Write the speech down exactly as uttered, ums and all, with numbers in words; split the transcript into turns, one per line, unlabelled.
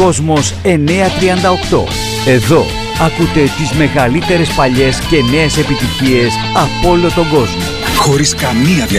Κόσμος εννιακόσια τριάντα οκτώ. Εδώ ακούτε τις μεγαλύτερες παλιές και νέες επιτυχίες από όλο τον κόσμο.
Χωρίς καμία διαλογή.